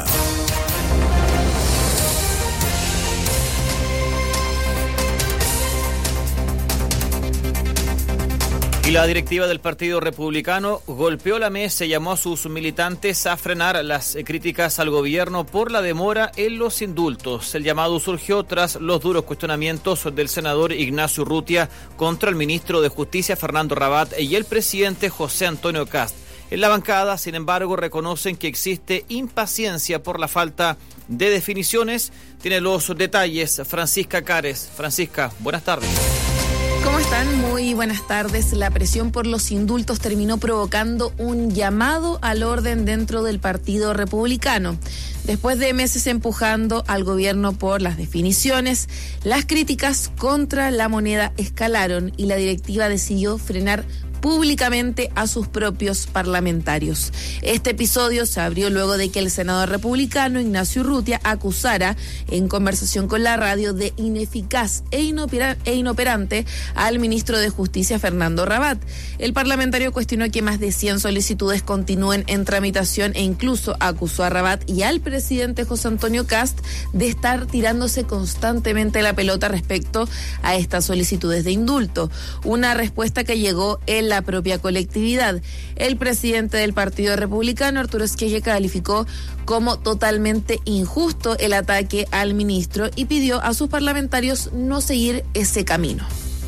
Y la directiva del Partido Republicano golpeó la mesa y llamó a sus militantes a frenar las críticas al gobierno por la demora en los indultos. El llamado surgió tras los duros cuestionamientos del senador Ignacio Urrutia contra el ministro de Justicia Fernando Rabat y el presidente José Antonio Kast. En la bancada, sin embargo, reconocen que existe impaciencia por la falta de definiciones. Tiene los detalles Francisca Cares. Francisca, buenas tardes. ¿Cómo están? Muy buenas tardes. La presión por los indultos terminó provocando un llamado al orden dentro del Partido Republicano. Después de meses empujando al gobierno por las definiciones, las críticas contra la moneda escalaron y la directiva decidió frenar públicamente a sus propios parlamentarios. Este episodio se abrió luego de que el senador republicano Ignacio Urrutia acusara en conversación con la radio de ineficaz e inoperante al ministro de Justicia Fernando Rabat. El parlamentario cuestionó que más de 100 solicitudes continúen en tramitación e incluso acusó a Rabat y al presidente José Antonio Kast de estar tirándose constantemente la pelota respecto a estas solicitudes de indulto. Una respuesta que llegó en la propia colectividad. El presidente del Partido Republicano, Arturo Esquella, calificó como totalmente injusto el ataque al ministro y pidió a sus parlamentarios no seguir ese camino.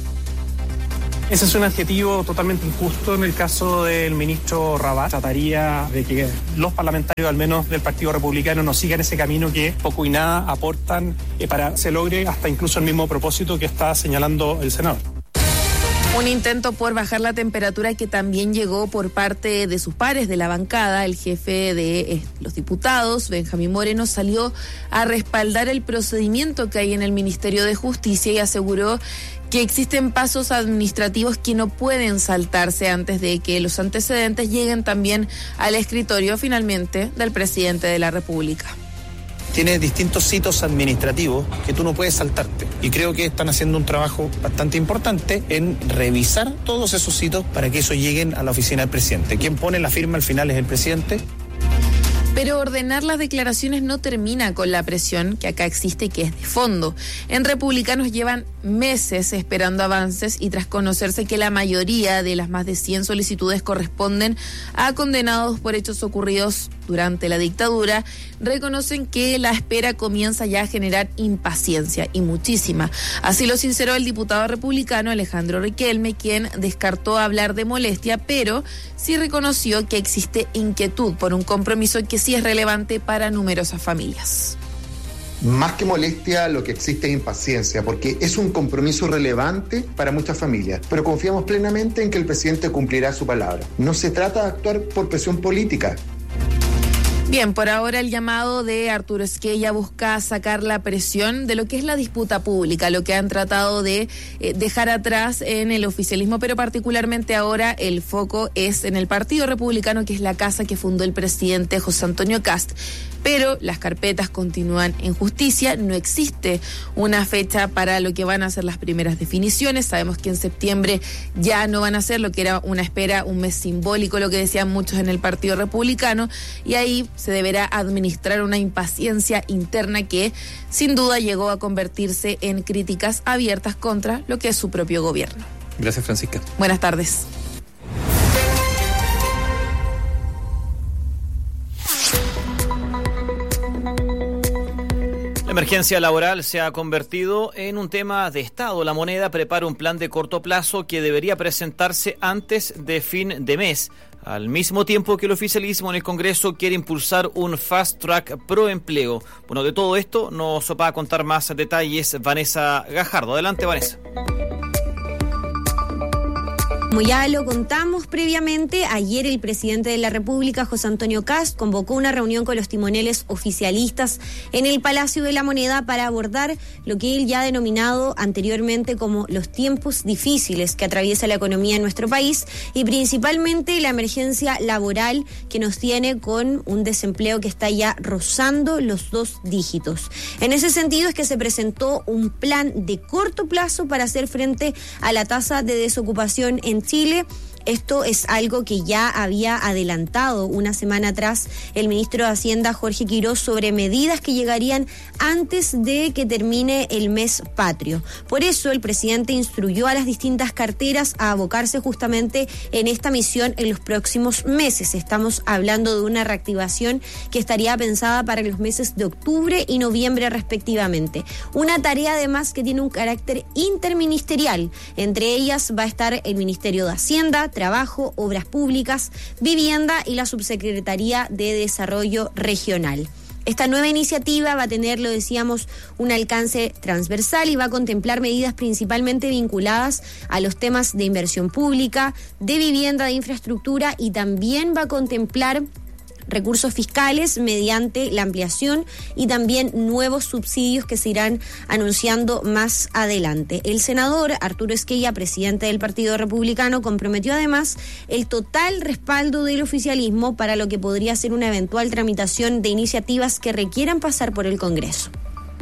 Ese es un adjetivo totalmente injusto en el caso del ministro Rabat. Trataría de que los parlamentarios, al menos del Partido Republicano, no sigan ese camino que poco y nada aportan para se logre hasta incluso el mismo propósito que está señalando el senador. Un intento por bajar la temperatura que también llegó por parte de sus pares de la bancada. El jefe de los diputados, Benjamín Moreno, salió a respaldar el procedimiento que hay en el Ministerio de Justicia y aseguró que existen pasos administrativos que no pueden saltarse antes de que los antecedentes lleguen también al escritorio finalmente del presidente de la República. Tiene distintos hitos administrativos que tú no puedes saltarte. Y creo que están haciendo un trabajo bastante importante en revisar todos esos hitos para que eso lleguen a la oficina del presidente. Quien pone la firma al final es el presidente. Pero ordenar las declaraciones no termina con la presión que acá existe y que es de fondo. En Republicanos llevan meses esperando avances y tras conocerse que la mayoría de las más de 100 solicitudes corresponden a condenados por hechos ocurridos durante la dictadura, reconocen que la espera comienza ya a generar impaciencia y muchísima. Así lo sinceró el diputado republicano Alejandro Riquelme, quien descartó hablar de molestia, pero sí reconoció que existe inquietud por un compromiso que sí es relevante para numerosas familias. Más que molestia, lo que existe es impaciencia, porque es un compromiso relevante para muchas familias, pero confiamos plenamente en que el presidente cumplirá su palabra. No se trata de actuar por presión política. Bien, por ahora el llamado de Arturo Esquella busca sacar la presión de lo que es la disputa pública, lo que han tratado de dejar atrás en el oficialismo, pero particularmente ahora el foco es en el Partido Republicano, que es la casa que fundó el presidente José Antonio Kast. Pero las carpetas continúan en justicia, no existe una fecha para lo que van a ser las primeras definiciones. Sabemos que en septiembre ya no van a ser lo que era una espera, un mes simbólico, lo que decían muchos en el Partido Republicano, y ahí se deberá administrar una impaciencia interna que sin duda llegó a convertirse en críticas abiertas contra lo que es su propio gobierno. Gracias, Francisca. Buenas tardes. La emergencia laboral se ha convertido en un tema de Estado. La moneda prepara un plan de corto plazo que debería presentarse antes de fin de mes, al mismo tiempo que el oficialismo en el Congreso quiere impulsar un fast track pro empleo. Bueno, de todo esto nos va a contar más detalles Vanessa Gajardo. Adelante, Vanessa. Como ya lo contamos previamente, ayer el presidente de la República, José Antonio Kast, convocó una reunión con los timoneles oficialistas en el Palacio de la Moneda para abordar lo que él ya ha denominado anteriormente como los tiempos difíciles que atraviesa la economía en nuestro país y principalmente la emergencia laboral que nos tiene con un desempleo que está ya rozando los 2 dígitos. En ese sentido es que se presentó un plan de corto plazo para hacer frente a la tasa de desocupación en Chile. Esto es algo que ya había adelantado una semana atrás el ministro de Hacienda, Jorge Quirós, sobre medidas que llegarían antes de que termine el mes patrio. Por eso el presidente instruyó a las distintas carteras a abocarse justamente en esta misión en los próximos meses. Estamos hablando de una reactivación que estaría pensada para los meses de octubre y noviembre respectivamente. Una tarea además que tiene un carácter interministerial. Entre ellas va a estar el Ministerio de Hacienda, Trabajo, Obras Públicas, Vivienda y la Subsecretaría de Desarrollo Regional. Esta nueva iniciativa va a tener, lo decíamos, un alcance transversal y va a contemplar medidas principalmente vinculadas a los temas de inversión pública, de vivienda, de infraestructura y también va a contemplar recursos fiscales mediante la ampliación y también nuevos subsidios que se irán anunciando más adelante. El senador Arturo Esquella, presidente del Partido Republicano, comprometió además el total respaldo del oficialismo para lo que podría ser una eventual tramitación de iniciativas que requieran pasar por el Congreso.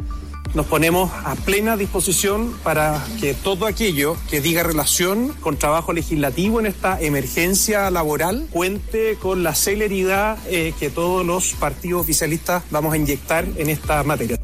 Nos ponemos a plena disposición para que todo aquello que diga relación con trabajo legislativo en esta emergencia laboral cuente con la celeridad que todos los partidos oficialistas vamos a inyectar en esta materia.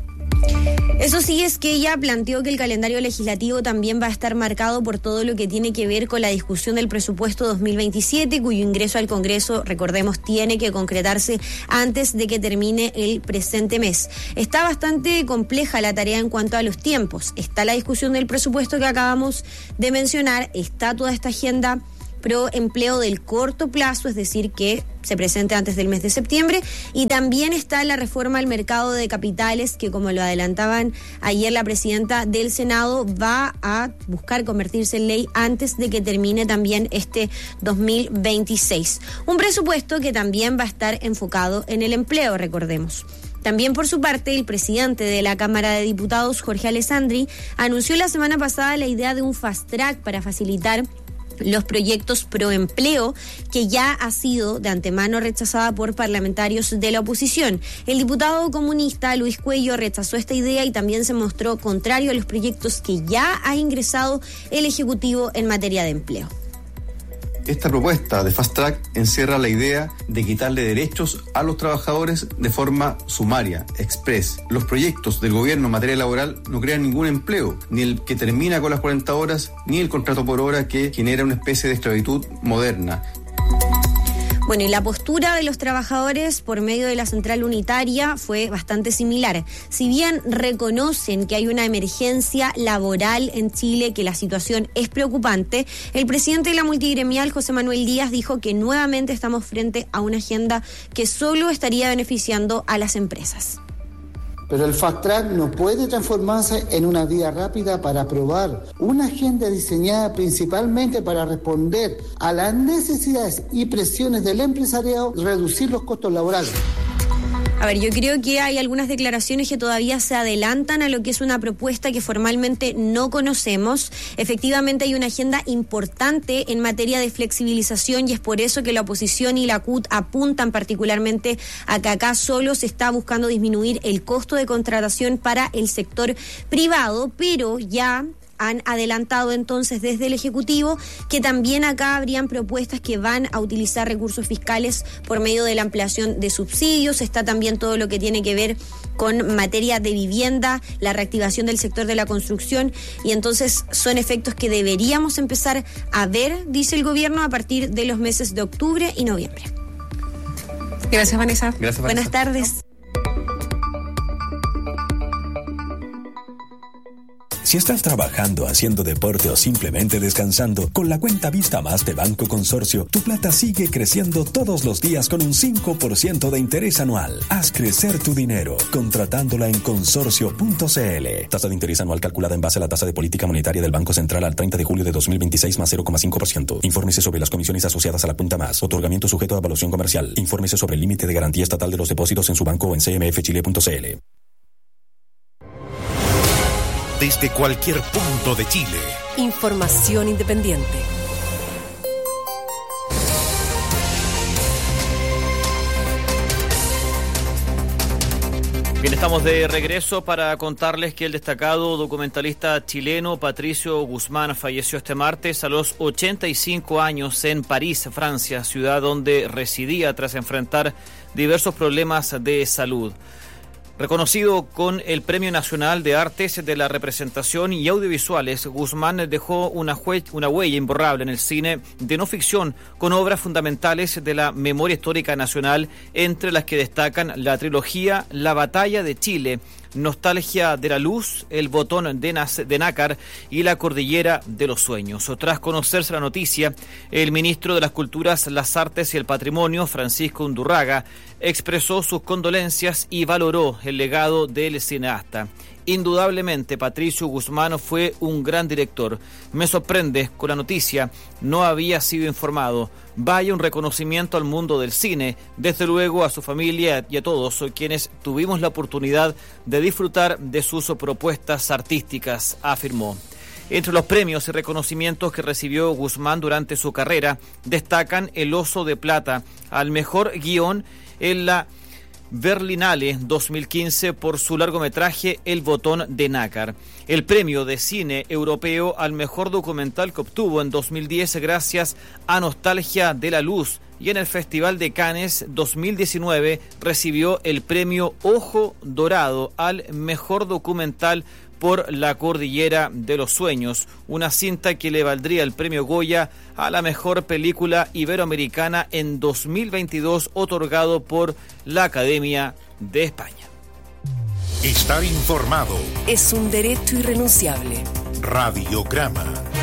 Eso sí, es que ella planteó que el calendario legislativo también va a estar marcado por todo lo que tiene que ver con la discusión del presupuesto 2027, cuyo ingreso al Congreso, recordemos, tiene que concretarse antes de que termine el presente mes. Está bastante compleja la tarea en cuanto a los tiempos. Está la discusión del presupuesto que acabamos de mencionar, está toda esta agenda pro empleo del corto plazo, es decir, que se presente antes del mes de septiembre, y también está la reforma al mercado de capitales que, como lo adelantaban ayer la presidenta del Senado, va a buscar convertirse en ley antes de que termine también este 2026. Un presupuesto que también va a estar enfocado en el empleo, recordemos. También por su parte, el presidente de la Cámara de Diputados, Jorge Alessandri, anunció la semana pasada la idea de un fast track para facilitar los proyectos pro empleo, que ya ha sido de antemano rechazada por parlamentarios de la oposición. El diputado comunista Luis Cuello rechazó esta idea y también se mostró contrario a los proyectos que ya ha ingresado el Ejecutivo en materia de empleo. Esta propuesta de Fast Track encierra la idea de quitarle derechos a los trabajadores de forma sumaria, express. Los proyectos del gobierno en materia laboral no crean ningún empleo, ni el que termina con las 40 horas, ni el contrato por hora que genera una especie de esclavitud moderna. Bueno, y la postura de los trabajadores por medio de la central unitaria fue bastante similar. Si bien reconocen que hay una emergencia laboral en Chile, que la situación es preocupante, el presidente de la multigremial, José Manuel Díaz, dijo que nuevamente estamos frente a una agenda que solo estaría beneficiando a las empresas. Pero el fast track no puede transformarse en una vía rápida para aprobar una agenda diseñada principalmente para responder a las necesidades y presiones del empresariado, reducir los costos laborales. A ver, yo creo que hay algunas declaraciones que todavía se adelantan a lo que es una propuesta que formalmente no conocemos. Efectivamente hay una agenda importante en materia de flexibilización y es por eso que la oposición y la CUT apuntan particularmente a que acá solo se está buscando disminuir el costo de contratación para el sector privado, pero ya han adelantado entonces desde el Ejecutivo que también acá habrían propuestas que van a utilizar recursos fiscales por medio de la ampliación de subsidios. Está también todo lo que tiene que ver con materia de vivienda, la reactivación del sector de la construcción, y entonces son efectos que deberíamos empezar a ver, dice el gobierno, a partir de los meses de octubre y noviembre. Gracias, Vanessa. Gracias, Vanessa. Buenas tardes. Si estás trabajando, haciendo deporte o simplemente descansando, con la cuenta Vista Más de Banco Consorcio, tu plata sigue creciendo todos los días con un 5% de interés anual. Haz crecer tu dinero contratándola en consorcio.cl. Tasa de interés anual calculada en base a la tasa de política monetaria del Banco Central al 30 de julio de 2026 más 0,5%. Infórmese sobre las comisiones asociadas a la cuenta Más. Otorgamiento sujeto a evaluación comercial. Infórmese sobre el límite de garantía estatal de los depósitos en su banco o en cmfchile.cl. Desde cualquier punto de Chile. Información independiente. Bien, estamos de regreso para contarles que el destacado documentalista chileno Patricio Guzmán falleció este martes a los 85 años en París, Francia, ciudad donde residía tras enfrentar diversos problemas de salud. Reconocido con el Premio Nacional de Artes de la Representación y Audiovisuales, Guzmán dejó una huella imborrable en el cine de no ficción con obras fundamentales de la memoria histórica nacional, entre las que destacan la trilogía La Batalla de Chile, Nostalgia de la Luz, El Botón de Nácar y La Cordillera de los Sueños. Tras conocerse la noticia, el ministro de las Culturas, las Artes y el Patrimonio, Francisco Undurraga, expresó sus condolencias y valoró el legado del cineasta. Indudablemente, Patricio Guzmán fue un gran director. Me sorprende con la noticia, no había sido informado. Vaya un reconocimiento al mundo del cine, desde luego a su familia y a todos quienes tuvimos la oportunidad de disfrutar de sus propuestas artísticas, afirmó. Entre los premios y reconocimientos que recibió Guzmán durante su carrera, destacan el Oso de Plata al mejor guión en la Berlinale 2015 por su largometraje El Botón de Nácar. El premio de cine europeo al mejor documental que obtuvo en 2010 gracias a Nostalgia de la Luz, y en el Festival de Cannes 2019 recibió el premio Ojo Dorado al mejor documental por La Cordillera de los Sueños, una cinta que le valdría el premio Goya a la mejor película iberoamericana en 2022, otorgado por la Academia de España. Estar informado es un derecho irrenunciable. Radiograma.